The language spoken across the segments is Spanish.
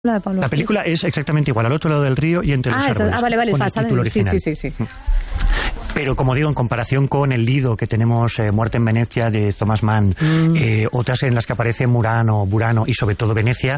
La película es exactamente igual, al otro lado del río y entre los árboles. Vale, con el título original. Sí. Pero como digo, en comparación con El Lido, que tenemos Muerte en Venecia de Thomas Mann, otras en las que aparece Burano y sobre todo Venecia,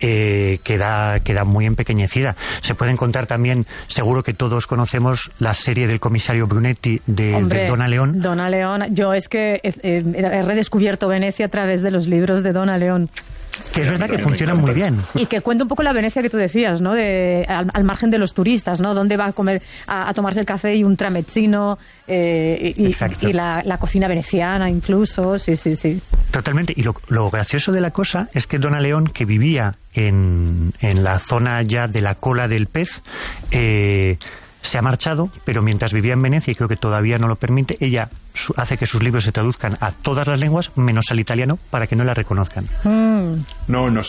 queda muy empequeñecida. Se puede encontrar también, seguro que todos conocemos la serie del comisario Brunetti de Donna León. Donna León, yo es que he redescubierto Venecia a través de los libros de Donna León. Que es verdad que funcionan muy bien. Y que cuenta un poco la Venecia que tú decías, ¿no? Al margen de los turistas, ¿no? Dónde va a comer, a tomarse el café y un tramezzino, y la cocina veneciana incluso, sí. Totalmente. Y lo gracioso de la cosa es que Donna León, que vivía en la zona ya de la cola del pez, se ha marchado, pero mientras vivía en Venecia, y creo que todavía no lo permite, ella hace que sus libros se traduzcan a todas las lenguas, menos al italiano, para que no la reconozcan. No,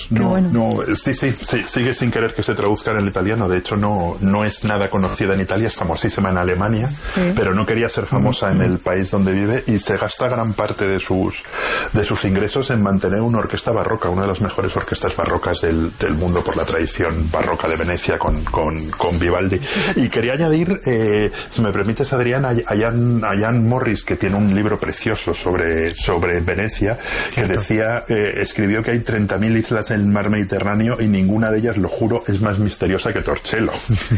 sigue sin querer que se traduzca en el italiano. De hecho, no es nada conocida en Italia, es famosísima en Alemania, pero no quería ser famosa en el país donde vive y se gasta gran parte de sus ingresos en mantener una orquesta barroca, una de las mejores orquestas barrocas del mundo por la tradición barroca de Venecia con Vivaldi. Y quería añadir, si me permites, Adrián, a Jan Morris, que tiene un libro precioso sobre Venecia, que decía, escribió que hay 30.000 islas en el mar Mediterráneo y ninguna de ellas, lo juro, es más misteriosa que Torcello.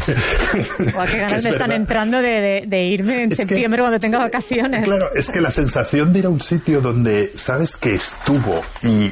Qué ganas me están entrando de irme en septiembre cuando tenga vacaciones. Claro, es que la sensación de ir a un sitio donde sabes que estuvo y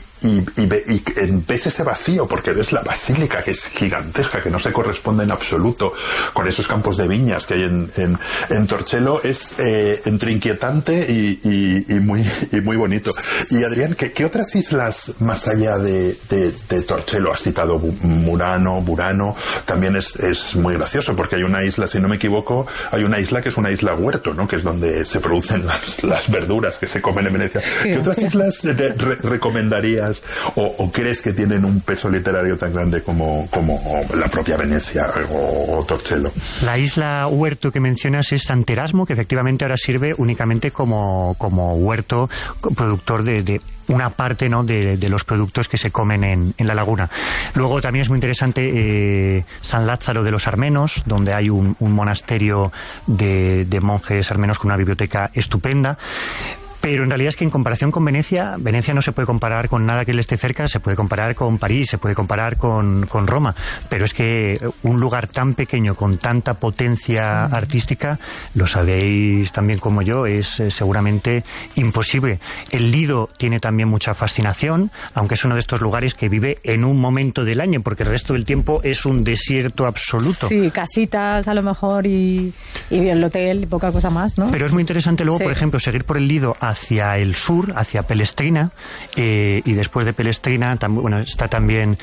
ves ese vacío, porque ves la basílica, que es gigantesca, que no se corresponde en absoluto con esos campos de viñas que hay en Torcello, es entre inquietante y muy bonito. Y Adrián, ¿qué otras islas más allá de Torcello? Has citado Burano, también es muy gracioso, porque hay una isla, si no me equivoco, hay una isla que es una isla huerto, ¿no? Que es donde se producen las verduras que se comen en Venecia. ¿Qué otras islas recomendarías o crees que tienen un peso literario tan grande como la propia Venecia o Torcello? La isla huerto que mencionas es San Erasmo, que efectivamente ahora sirve únicamente como huerto productor de una parte, ¿no?, de los productos que se comen en la laguna. Luego también es muy interesante San Lázaro de los Armenos, donde hay un monasterio de monjes armenos con una biblioteca estupenda. Pero en realidad es que en comparación con Venecia no se puede comparar con nada que le esté cerca. Se puede comparar con París, se puede comparar con Roma, pero es que un lugar tan pequeño con tanta potencia artística, lo sabéis también como yo, es seguramente imposible. El Lido tiene también mucha fascinación, aunque es uno de estos lugares que vive en un momento del año, porque el resto del tiempo es un desierto absoluto. Sí, casitas a lo mejor y el hotel y poca cosa más, ¿no? Pero es muy interesante luego, por ejemplo, seguir por el Lido hacia el sur, hacia Pelestrina, y después de Pelestrina está también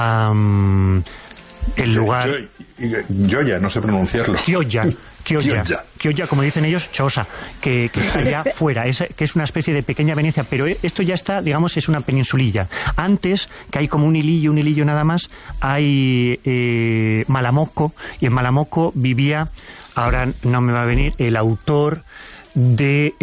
el lugar... Gioia, no sé pronunciarlo. Chioggia, como dicen ellos, Chosa, que está allá fuera, que es una especie de pequeña Venecia, pero esto ya está, digamos, es una peninsulilla. Antes, que hay como un hilillo nada más, hay Malamocco, y en Malamocco vivía, ahora no me va a venir, el autor de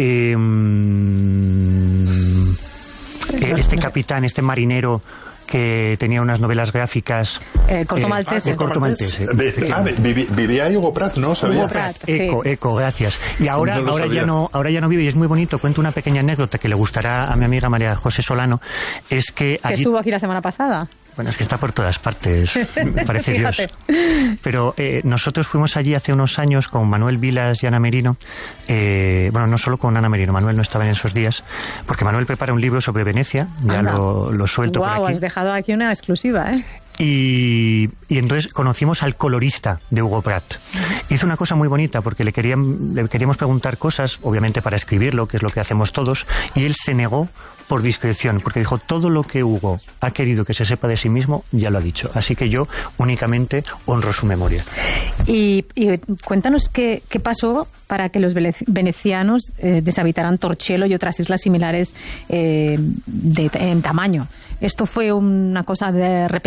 este capitán, este marinero que tenía unas novelas gráficas. Corto Maltese. Vivía Hugo Pratt, ¿no? ¿Sabía? Hugo Pratt, Eco, gracias. Y ahora ya no vive, y es muy bonito. Cuento una pequeña anécdota que le gustará a mi amiga María José Solano. Es que allí... estuvo aquí la semana pasada. Bueno, es que está por todas partes, me parece Dios. Pero nosotros fuimos allí hace unos años con Manuel Vilas y Ana Merino. No solo con Ana Merino, Manuel no estaba en esos días, porque Manuel prepara un libro sobre Venecia, ya lo suelto por aquí. Has dejado aquí una exclusiva, ¿eh? Y entonces conocimos al colorista de Hugo Pratt. Hizo una cosa muy bonita, porque le queríamos preguntar cosas, obviamente para escribirlo, que es lo que hacemos todos, y él se negó por discreción, porque dijo, todo lo que Hugo ha querido que se sepa de sí mismo, ya lo ha dicho. Así que yo únicamente honro su memoria. Y cuéntanos qué pasó para que los venecianos deshabitaran Torcello y otras islas similares en tamaño. ¿Esto fue una cosa repentina?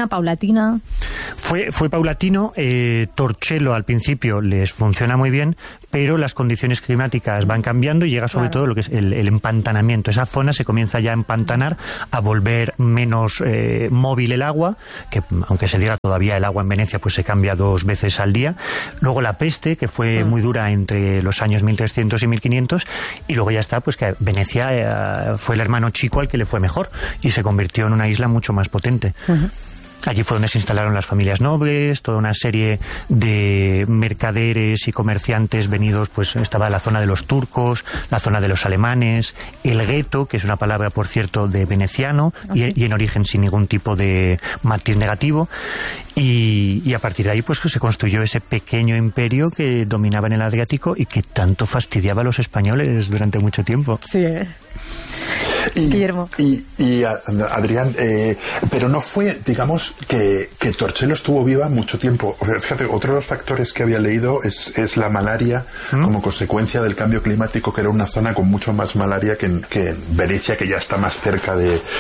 paulatina? Fue paulatino. Torcello al principio les funciona muy bien, pero las condiciones climáticas van cambiando y llega sobre todo lo que es el empantanamiento. Esa zona se comienza ya a empantanar, a volver menos móvil el agua, que aunque se diga todavía el agua en Venecia pues se cambia 2 veces al día. Luego la peste, que fue muy dura entre los años 1300 y 1500, y luego ya está, pues que Venecia fue el hermano chico al que le fue mejor y se convirtió en una isla mucho más potente. Allí fue donde se instalaron las familias nobles, toda una serie de mercaderes y comerciantes venidos, pues estaba la zona de los turcos, la zona de los alemanes, el gueto, que es una palabra, por cierto, de veneciano, y en origen sin ningún tipo de matiz negativo, y a partir de ahí pues se construyó ese pequeño imperio que dominaba en el Adriático y que tanto fastidiaba a los españoles durante mucho tiempo. Sí, Guillermo. Y Adrián, pero no fue, digamos, que Torcello estuvo viva mucho tiempo. Fíjate, otro de los factores que había leído es la malaria como consecuencia del cambio climático, que era una zona con mucho más malaria que en Venecia, que ya está más cerca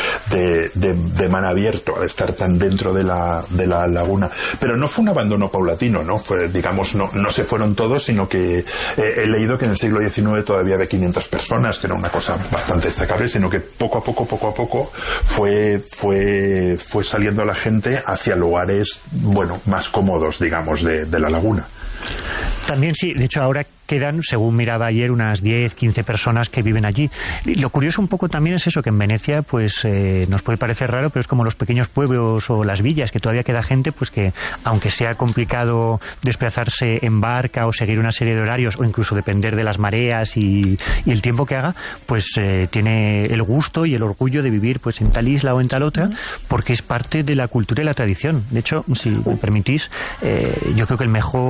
de mar abierto, al estar tan dentro de la laguna. Pero no fue un abandono paulatino, ¿no? Fue, digamos, no se fueron todos, sino que he leído que en el siglo XIX todavía había 500 personas, que era una cosa bastante destacable, sino que poco a poco fue saliendo la gente hacia lugares, bueno, más cómodos, digamos, de la laguna. También sí, de hecho ahora quedan, según miraba ayer, unas 10, 15 personas que viven allí. Y lo curioso un poco también es eso, que en Venecia pues nos puede parecer raro, pero es como los pequeños pueblos o las villas, que todavía queda gente pues que, aunque sea complicado desplazarse en barca o seguir una serie de horarios o incluso depender de las mareas y el tiempo que haga, pues tiene el gusto y el orgullo de vivir pues en tal isla o en tal otra, porque es parte de la cultura y la tradición. De hecho, si me permitís, yo creo que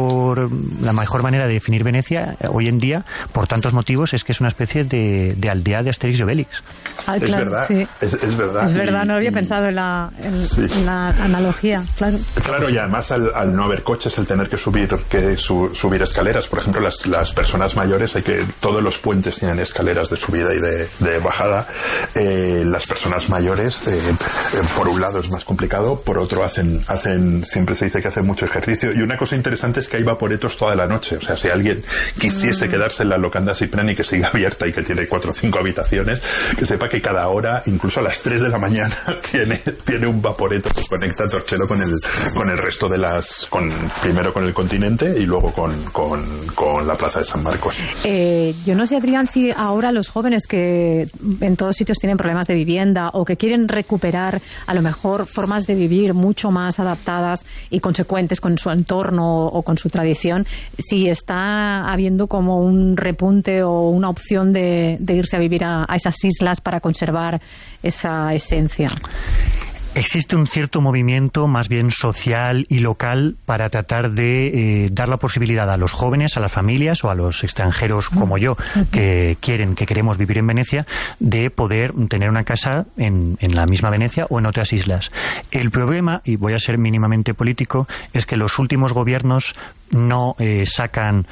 la mejor manera de definir Venecia hoy en día, por tantos motivos, es que es una especie de aldea de Asterix y Obelix. Claro, es verdad, sí. Es verdad. Es verdad, no había pensado en la analogía, claro. Claro, y además al no haber coches, el tener que subir escaleras. Por ejemplo, las personas mayores, todos los puentes tienen escaleras de subida y de bajada. Las personas mayores, por un lado es más complicado, por otro hacen, siempre se dice que hacen mucho ejercicio. Y una cosa interesante es que hay vaporetos toda la noche. O sea, si alguien quisiese quedarse en la locanda Cipriani, que sigue abierta y que tiene 4 o 5 habitaciones, que sepa que cada hora, incluso a las 3 de la mañana, tiene un vaporeto que conecta Torcello con el resto de primero con el continente y luego con la plaza de San Marcos. Yo no sé, Adrián, si ahora los jóvenes que en todos sitios tienen problemas de vivienda o que quieren recuperar a lo mejor formas de vivir mucho más adaptadas y consecuentes con su entorno o con su tradición, si está habiendo como un repunte o una opción de irse a vivir a esas islas para conservar esa esencia. Existe un cierto movimiento más bien social y local para tratar de dar la posibilidad a los jóvenes, a las familias o a los extranjeros como yo, que queremos vivir en Venecia, de poder tener una casa en la misma Venecia o en otras islas. El problema, y voy a ser mínimamente político, es que los últimos gobiernos no sacan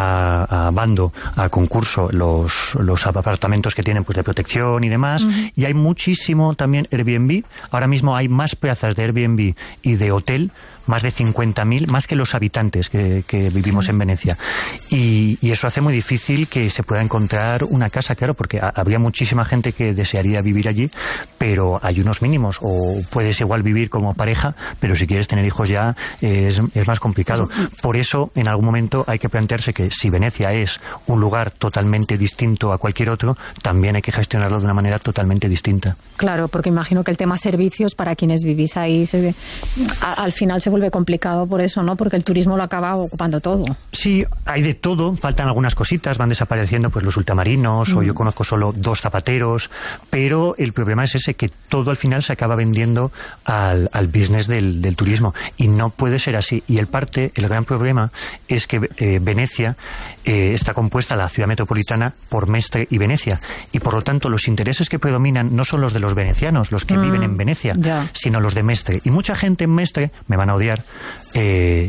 a bando, a concurso, los apartamentos que tienen pues de protección y demás, y hay muchísimo también Airbnb. Ahora mismo hay más plazas de Airbnb y de hotel, más de 50.000, más que los habitantes que vivimos en Venecia. Y eso hace muy difícil que se pueda encontrar una casa, claro, porque habría muchísima gente que desearía vivir allí, pero hay unos mínimos, o puedes igual vivir como pareja, pero si quieres tener hijos ya es más complicado. Por eso, en algún momento hay que plantearse que si Venecia es un lugar totalmente distinto a cualquier otro, también hay que gestionarlo de una manera totalmente distinta. Claro, porque imagino que el tema servicios para quienes vivís ahí al final se vuelve complicado por eso, ¿no? Porque el turismo lo acaba ocupando todo. Sí, hay de todo, faltan algunas cositas, van desapareciendo pues los ultramarinos, o yo conozco solo 2 zapateros, pero el problema es ese, que todo al final se acaba vendiendo al business del turismo, y no puede ser así. Y el gran problema es que Venecia está compuesta, la ciudad metropolitana, por Mestre y Venecia, y por lo tanto los intereses que predominan no son los de los venecianos, los que viven en Venecia, sino los de Mestre. Y mucha gente en Mestre, me van a odiar,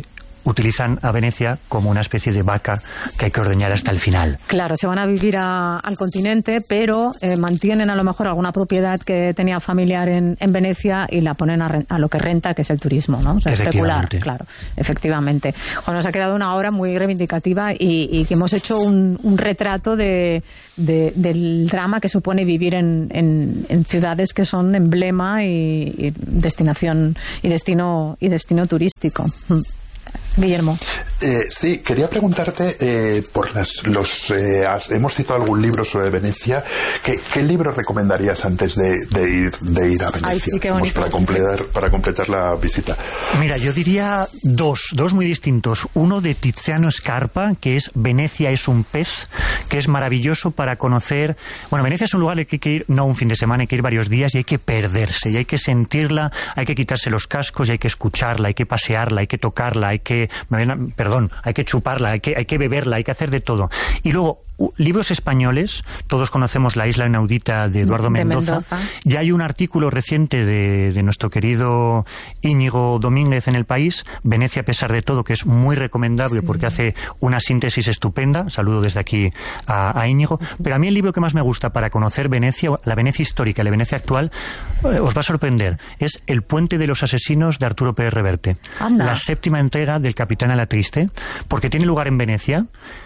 utilizan a Venecia como una especie de vaca que hay que ordeñar hasta el final. Claro, se van a vivir al continente, pero mantienen a lo mejor alguna propiedad que tenía familiar en Venecia y la ponen a lo que renta, que es el turismo, ¿no? O sea, especular, claro, efectivamente. Bueno, nos ha quedado una obra muy reivindicativa y que hemos hecho un retrato del drama que supone vivir en ciudades que son emblema y destinación y destino turístico. Guillermo. Sí, quería preguntarte por hemos citado algún libro sobre Venecia. ¿Qué libro recomendarías antes de ir a Venecia? Ay, sí, qué bonito. Para completar la visita. Mira, yo diría dos muy distintos. Uno de Tiziano Scarpa, que es Venecia es un pez, que es maravilloso para conocer. Bueno, Venecia es un lugar al que hay que ir, no un fin de semana, hay que ir varios días y hay que perderse, y hay que sentirla, hay que quitarse los cascos y hay que escucharla, hay que pasearla, hay que tocarla, hay que chuparla, hay que beberla, hay que hacer de todo. Y luego, libros españoles, todos conocemos La isla inaudita de Eduardo Mendoza. Ya hay un artículo reciente de nuestro querido Íñigo Domínguez en El País, Venecia a pesar de todo, que es muy recomendable porque hace una síntesis estupenda. Saludo desde aquí a Íñigo. Pero a mí el libro que más me gusta para conocer Venecia, la Venecia histórica, la Venecia actual, os va a sorprender. Es El puente de los asesinos de Arturo Pérez Reverte. Anda. La 7ª entrega del Capitán a la Triste, porque tiene lugar en Venecia.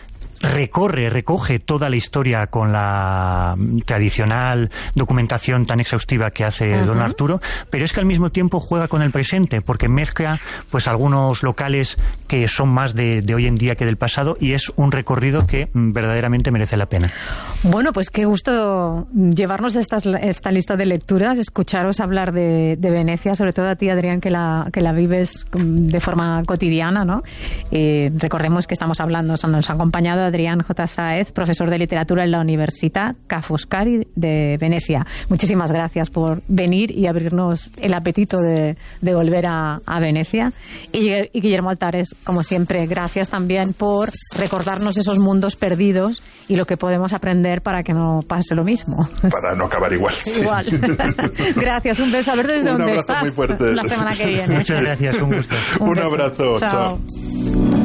Recoge toda la historia con la tradicional documentación tan exhaustiva que hace don Arturo, pero es que al mismo tiempo juega con el presente, porque mezcla pues algunos locales que son más de hoy en día que del pasado, y es un recorrido que verdaderamente merece la pena. Bueno, pues qué gusto llevarnos esta lista de lecturas, escucharos hablar de Venecia, sobre todo a ti, Adrián, que la vives de forma cotidiana, ¿no? Recordemos que estamos hablando, nos ha acompañado Adrián J. Sáez, profesor de literatura en la Universitat Ca' Foscari de Venecia. Muchísimas gracias por venir y abrirnos el apetito de volver a Venecia. Y Guillermo Altares, como siempre, gracias también por recordarnos esos mundos perdidos y lo que podemos aprender para que no pase lo mismo. Para no acabar igual. Igual. Gracias, un beso. A ver desde dónde estás muy fuerte. la semana que viene. Muchas gracias, un gusto. Un abrazo. Chao.